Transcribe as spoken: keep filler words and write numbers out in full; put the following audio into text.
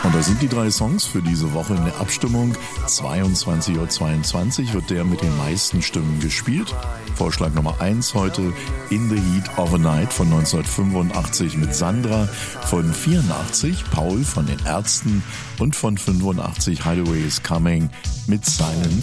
Und das sind die drei Songs für diese Woche in der Abstimmung. zweiundzwanzig Uhr zweiundzwanzig wird der mit den meisten Stimmen gespielt. Vorschlag Nummer eins heute, In the Heat of a Night von neunzehnhundertfünfundachtzig mit Sandra, von vierundachtzig Paul von den Ärzten und von fünfundachtzig Hideaway is Coming mit Silent